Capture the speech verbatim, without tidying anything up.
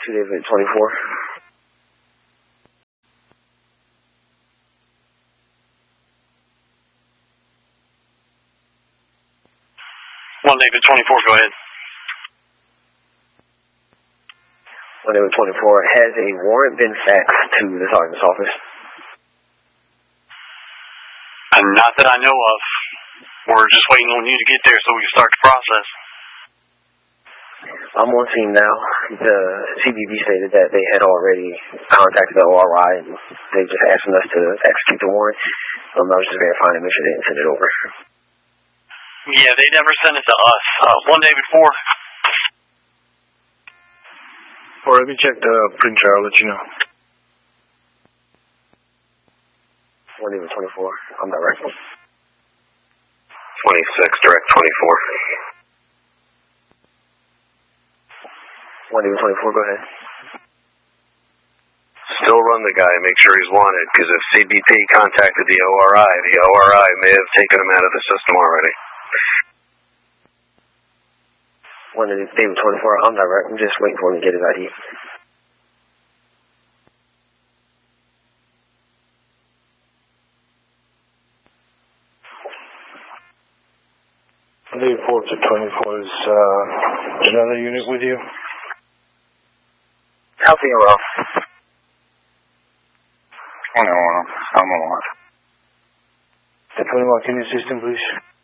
two David twenty-four. one David twenty-four, go ahead. one David twenty-four, has a warrant been faxed to the sergeant's office? And not that I know of. We're just waiting on you to get there so we can start the process. I'm on scene now. The C B B stated that they had already contacted the O R I and they just asking us to execute the warrant. Um, I was just verifying to make sure they didn't send it over. Yeah, they never sent it to us. Uh, one day before. Or let me check the printer. I'll let you know. one David twenty-four. I'm direct. twenty-six, direct twenty-four. one David twenty-four, go ahead. Still run the guy, make sure he's wanted, because if C B P contacted the O R I, the O R I may have taken him out of the system already. one David twenty-four, I'm direct. I'm just waiting for him to get his I D. one David four to twenty-four is uh, another unit with you? Healthy and well. twenty-one, I'm alive. The twenty-one, can you assist him, please?